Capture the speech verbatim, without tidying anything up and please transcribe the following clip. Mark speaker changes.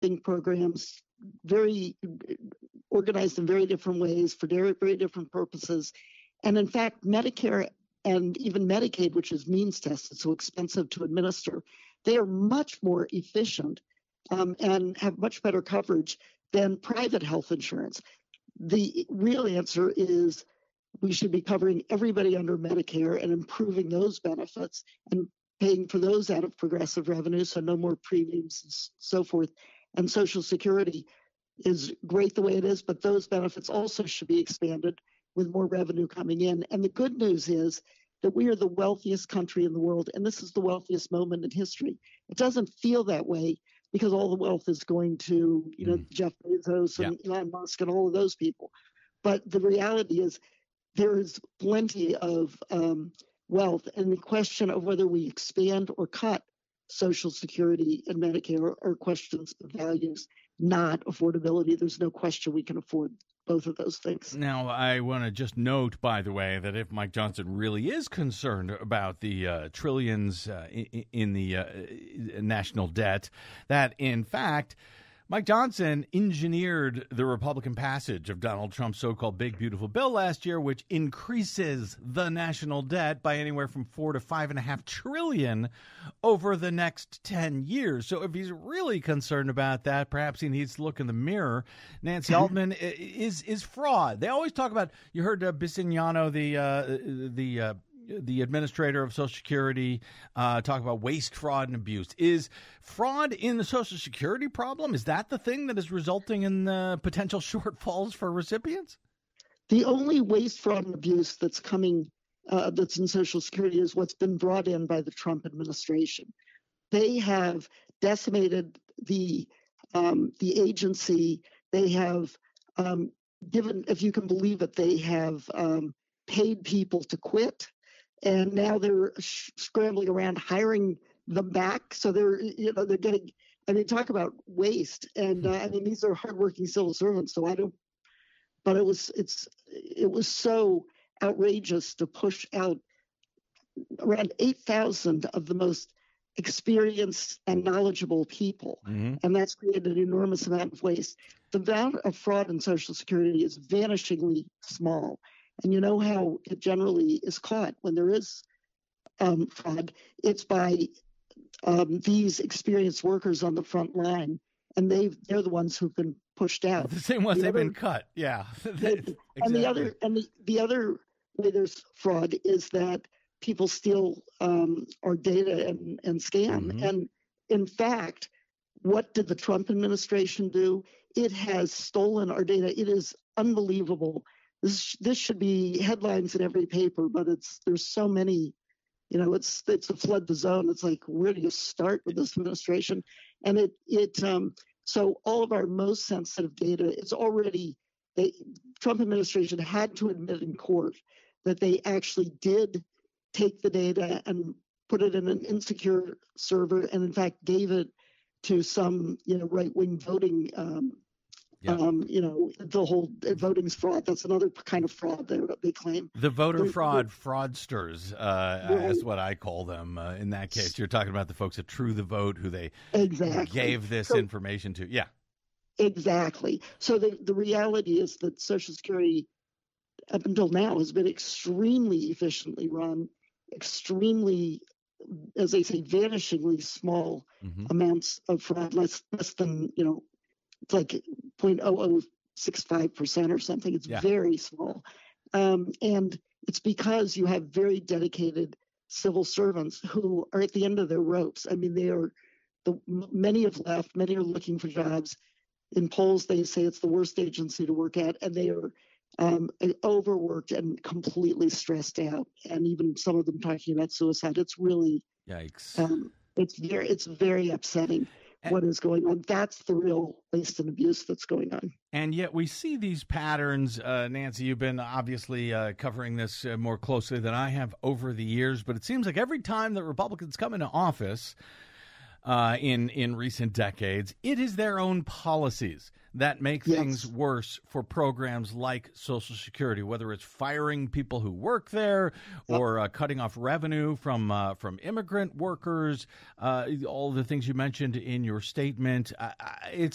Speaker 1: distinct programs, very organized in very different ways for very, very different purposes. And in fact, Medicare and even Medicaid, which is means tested, so expensive to administer, they are much more efficient um, and have much better coverage than private health insurance. The real answer is we should be covering everybody under Medicare and improving those benefits and paying for those out of progressive revenue, so no more premiums and so forth. And Social Security is great the way it is, but those benefits also should be expanded with more revenue coming in. And the good news is that we are the wealthiest country in the world, and this is the wealthiest moment in history. It doesn't feel that way because all the wealth is going to, you know, mm. Jeff Bezos and yeah. Elon Musk and all of those people. But the reality is there is plenty of um, wealth, and the question of whether we expand or cut Social Security and Medicare are, are questions of values, not affordability. There's no question we can afford both of those things.
Speaker 2: Now, I want to just note, by the way, that if Mike Johnson really is concerned about the uh, trillions uh, in, in the uh, national debt, that in fact, Mike Johnson engineered the Republican passage of Donald Trump's so-called big, beautiful bill last year, which increases the national debt by anywhere from four to five and a half trillion over the next ten years. So if he's really concerned about that, perhaps he needs to look in the mirror. Nancy Altman is is fraud. They always talk about, you heard uh, Bisignano, the uh, the uh, the administrator of Social Security, uh, talk about waste, fraud, and abuse. Is fraud in the Social Security problem? Is that the thing that is resulting in uh, potential shortfalls for recipients?
Speaker 1: The only waste, fraud, and abuse that's coming, uh, that's in Social Security is what's been brought in by the Trump administration. They have decimated the um, the agency. They have um, given, if you can believe it, they have um, paid people to quit. And now they're sh- scrambling around hiring them back. So they're, you know, they're getting, I mean, talk about waste. And uh, I mean, these are hardworking civil servants. So I don't, but it was, it's, it was so outrageous to push out around eight thousand of the most experienced and knowledgeable people. Mm-hmm. And that's created an enormous amount of waste. The amount of fraud in Social Security is vanishingly small. And you know how it generally is caught when there is um, fraud. It's by um, these experienced workers on the front line, and they've they're the ones who've been pushed out.
Speaker 2: The same ones
Speaker 1: the
Speaker 2: they've
Speaker 1: other,
Speaker 2: been cut. Yeah,
Speaker 1: exactly. And the other and the, the other way there's fraud is that people steal um, our data and, and scam. Mm-hmm. And in fact, what did the Trump administration do? It has stolen our data. It is unbelievable. This this should be headlines in every paper, but it's there's so many, you know, it's it's a flood the zone. It's like, where do you start with this administration? And it it um so all of our most sensitive data, it's already the Trump administration had to admit in court that they actually did take the data and put it in an insecure server, and in fact gave it to some, you know, right wing voting. Um, Yeah. Um, you know, the whole voting's fraud. That's another kind of fraud they, they claim.
Speaker 2: The voter they're, fraud they're, fraudsters uh, right. is what I call them. Uh, in that case, you're talking about the folks at True the Vote who they
Speaker 1: exactly.
Speaker 2: gave this so, information to. Yeah,
Speaker 1: exactly. So the, the reality is that Social Security, up until now, has been extremely efficiently run, extremely, as they say, vanishingly small mm-hmm. amounts of fraud, less less than, you know, it's like zero point zero zero six five percent or something. It's yeah. very small. Um, and it's because you have very dedicated civil servants who are at the end of their ropes. I mean, they are, the many have left, many are looking for jobs. In polls, they say it's the worst agency to work at, and they are um, overworked and completely stressed out. And even some of them talking about suicide. It's really,
Speaker 2: yikes.
Speaker 1: Um, it's very, it's very upsetting. What is going on. That's the real waste and abuse that's going on.
Speaker 2: And yet we see these patterns. Uh, Nancy, you've been obviously uh, covering this uh, more closely than I have over the years, but it seems like every time that Republicans come into office uh, in, in recent decades, it is their own policies that make yes. things worse for programs like Social Security, whether it's firing people who work there or uh, cutting off revenue from uh, from immigrant workers, uh, all the things you mentioned in your statement. Uh, it's